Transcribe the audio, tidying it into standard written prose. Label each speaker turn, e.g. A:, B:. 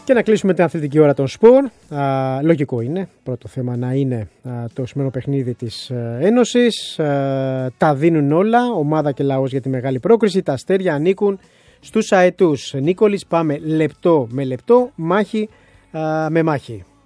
A: Και να κλείσουμε την αθλητική ώρα των σπορ. Λογικό είναι, πρώτο θέμα να είναι το σημερινό παιχνίδι της Ένωσης. Τα δίνουν όλα, ομάδα και λαός για τη μεγάλη πρόκριση. Τα αστέρια ανήκουν στους αετούς. Νίκολης, πάμε λεπτό με λεπτό, μάχη με μάχη.